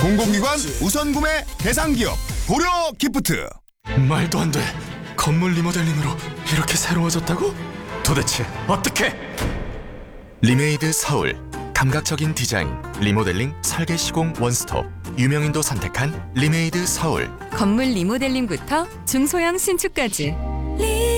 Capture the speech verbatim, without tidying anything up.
공공기관 우선 구매 대상 기업 고려 기프트. 말도 안 돼. 건물 리모델링으로 이렇게 새로워졌다고? 도대체 어떻게? 리메이드 서울. 감각적인 디자인, 리모델링, 설계 시공 원스톱. 유명인도 선택한 리메이드 서울. 건물 리모델링부터 중소형 신축까지